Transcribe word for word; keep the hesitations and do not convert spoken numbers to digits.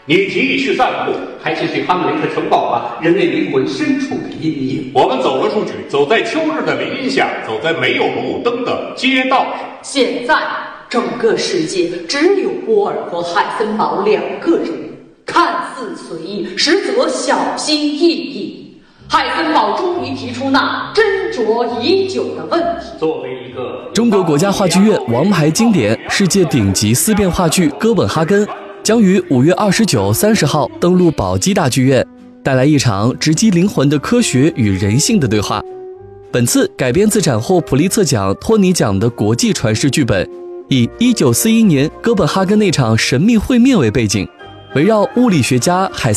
你提议去散步， 还是去哈姆雷特城堡吧，人类灵魂深处的阴影。 我们走了出去，走在秋日的林荫下，走在没有路灯的街道上。 现在整个世界只有波尔和海森堡两个人，看似随意，实则小心翼翼。海森堡终于提出那斟酌已久的问题： 作为一个中国国家话剧院王牌经典、世界顶级思辨话剧《哥本哈根》将于五月二十九、三十号登陆宝鸡大剧院，带来一场直击灵魂的科学与人性的对话。本次改编自斩获普利策奖、托尼奖的国际传世剧本，以一九四一年哥本哈根那场神秘会面为背景，围绕物理学家海